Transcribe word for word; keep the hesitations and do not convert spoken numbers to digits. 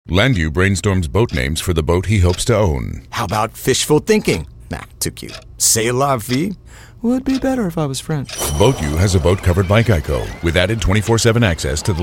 Landu brainstorms boat names for the boat he hopes to own. How about fishful thinking? Nah, too cute. C'est la vie? Would be better if I was French. Boat U has a boat covered by Geico with added twenty-four seven access to the